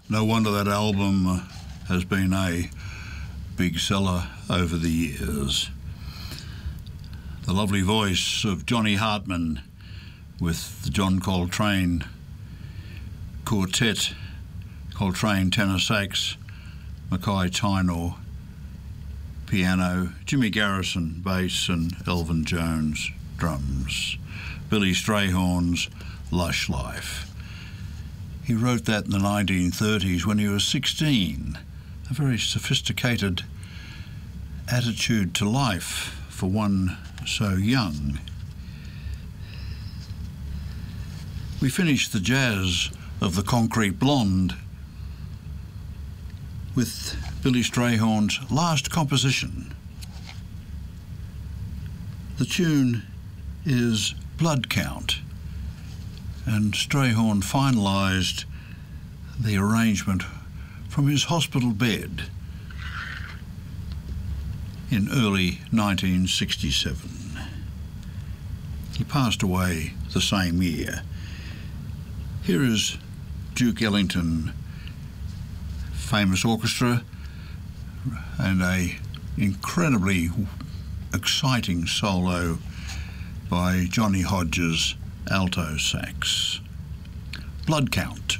No wonder that album has been a big seller over the years. The lovely voice of Johnny Hartman with the John Coltrane Quartet, Coltrane tenor sax, Mackay Tainor piano, Jimmy Garrison bass and Elvin Jones drums. Billy Strayhorn's Lush Life. He wrote that in the 1930s when he was 16. A very sophisticated attitude to life for one so young. We finished the jazz of the Concrete Blonde with Billy Strayhorn's last composition. The tune is Blood Count, and Strayhorn finalised the arrangement from his hospital bed in early 1967. He passed away the same year. Here is Duke Ellington, famous orchestra, and a incredibly exciting solo by Johnny Hodges, alto sax. Blood Count.